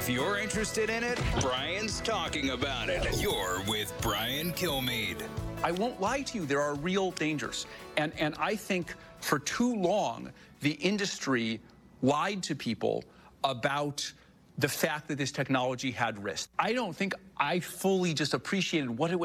If you're interested in it, Brian's talking about it. You're with Brian Kilmeade. I won't lie to you, there are real dangers. And I think for too long, the industry lied to people about the fact that this technology had risk. I don't think I fully just appreciated what it would